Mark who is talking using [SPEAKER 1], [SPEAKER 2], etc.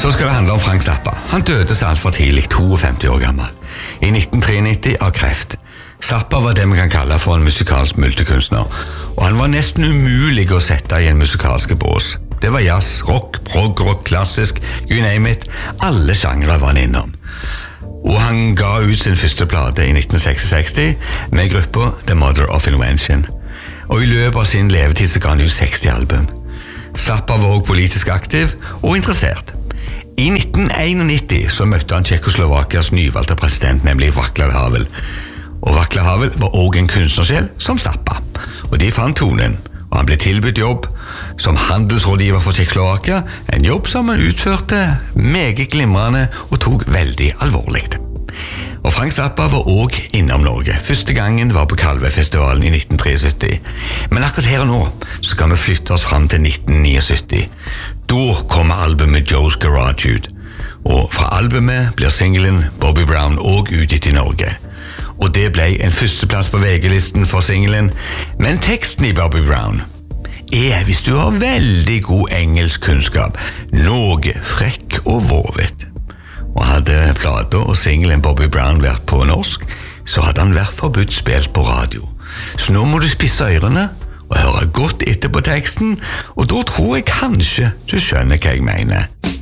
[SPEAKER 1] Så skal det handle om Frank Zappa. Han døde så altfor tidlig, 52 år gammel. I 1993 av kreft. Zappa var det vi kan kalle for en musikalsk multikunstner, og han var nesten umulig å sette i en musikalske bås. Det var jazz, rock, prog, klassisk, you name it. Alle sjangre var han innom. Og han ga ut sin første plate i 1966 med gruppa The Mother of Invention. Og i løpet av sin levetid så ga han ut 60 album. Zappa var også politisk aktiv og interessert. I 1991 så møtte han Tsjekkoslovakias nyvalgte president, nemlig Václav Havel. Og Václav Havel var også en kunstnersjel som Zappa. Og de fant tonen, og han ble tilbudt jobb som handelsrådgiver for Tsjekkoslovakia, en jobb som han utførte meget glimrende og tok veldig alvorlig. Og Frank Zappa var også innom Norge. Første gangen var på Kalvøyfestivalen i 1973. Men akkurat her og nå så skal vi flytte oss frem til 1979. Da kommer albumet Joe's Garage ut. Og fra albumet blir singelen Bobby Brown også utgitt i Norge. Og det ble en førsteplass på VG-listen for singelen. Men teksten i Bobby Brown hvis du har veldig god engelsk kunnskap, noe frekk og vovet. Og hadde plata og singelen Bobby Brown vært på norsk, så hadde han vært forbudt spilt på radio. Så nå må du spisse ørene og høre godt etter på teksten, og da tror jeg kanskje du skjønner hva jeg mener.